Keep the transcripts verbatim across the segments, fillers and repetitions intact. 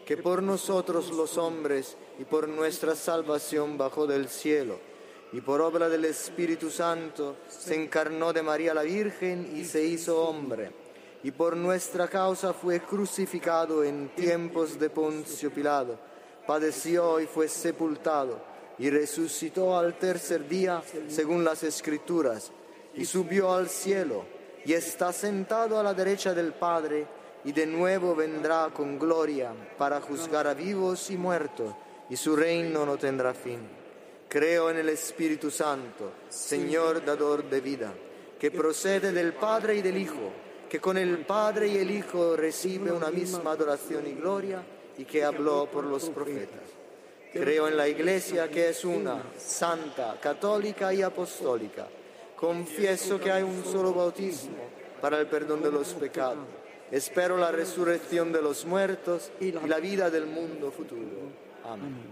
que por nosotros los hombres y por nuestra salvación bajó del cielo, y por obra del Espíritu Santo se encarnó de María la Virgen y se hizo hombre, y por nuestra causa fue crucificado en tiempos de Poncio Pilato, padeció y fue sepultado, y resucitó al tercer día según las Escrituras, y subió al cielo, y está sentado a la derecha del Padre, y de nuevo vendrá con gloria para juzgar a vivos y muertos, y su reino no tendrá fin. Creo en el Espíritu Santo, Señor dador de vida, que procede del Padre y del Hijo, que con el Padre y el Hijo recibe una misma adoración y gloria, y que habló por los profetas. Creo en la Iglesia, que es una, santa, católica y apostólica. Confieso que hay un solo bautismo para el perdón de los pecados. Espero la resurrección de los muertos y la vida del mundo futuro. Amén.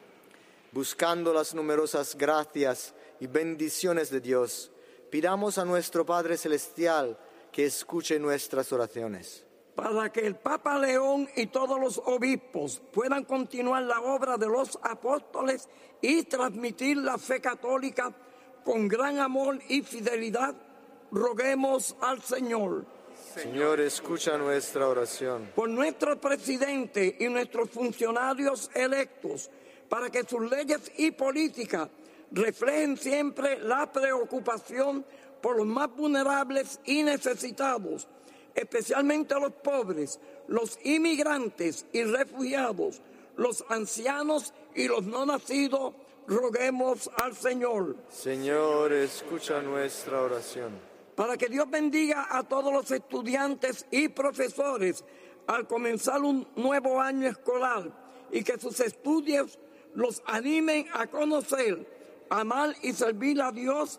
Buscando las numerosas gracias y bendiciones de Dios, pidamos a nuestro Padre Celestial que escuche nuestras oraciones. Para que el Papa León y todos los obispos puedan continuar la obra de los apóstoles y transmitir la fe católica con gran amor y fidelidad, roguemos al Señor. Señor, escucha nuestra oración. Por nuestro presidente y nuestros funcionarios electos, para que sus leyes y políticas reflejen siempre la preocupación por los más vulnerables y necesitados, especialmente los pobres, los inmigrantes y refugiados, los ancianos y los no nacidos, roguemos al Señor. Señor, escucha nuestra oración. Para que Dios bendiga a todos los estudiantes y profesores al comenzar un nuevo año escolar y que sus estudios los animen a conocer, amar y servir a Dios,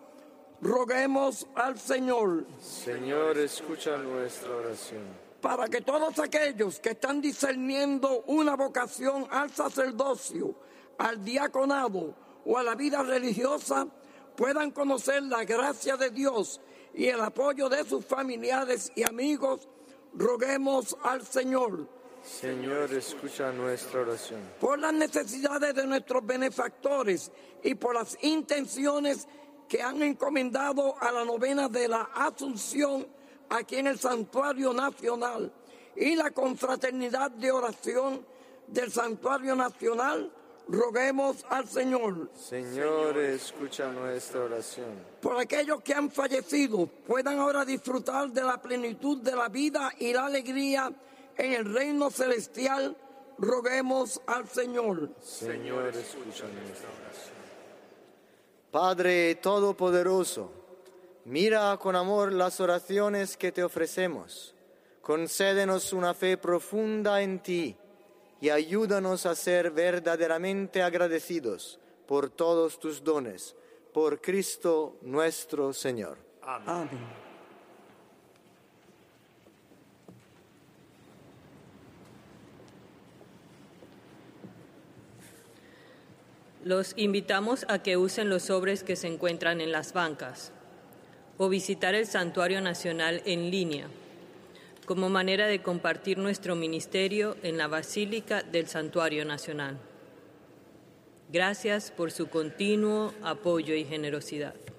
roguemos al Señor. Señor, escucha nuestra oración. Para que todos aquellos que están discerniendo una vocación al sacerdocio, al diaconado o a la vida religiosa, puedan conocer la gracia de Dios y el apoyo de sus familiares y amigos, roguemos al Señor. Señor, escucha nuestra oración. Por las necesidades de nuestros benefactores y por las intenciones que han encomendado a la novena de la Asunción aquí en el Santuario Nacional y la confraternidad de oración del Santuario Nacional, roguemos al Señor. Señor, escucha nuestra oración. Por aquellos que han fallecido, puedan ahora disfrutar de la plenitud de la vida y la alegría en el reino celestial, roguemos al Señor. Señor, escucha nuestra oración. Padre Todopoderoso, mira con amor las oraciones que te ofrecemos. Concédenos una fe profunda en ti y ayúdanos a ser verdaderamente agradecidos por todos tus dones, por Cristo nuestro Señor. Amén. Amén. Los invitamos a que usen los sobres que se encuentran en las bancas o visitar el Santuario Nacional en línea como manera de compartir nuestro ministerio en la Basílica del Santuario Nacional. Gracias por su continuo apoyo y generosidad.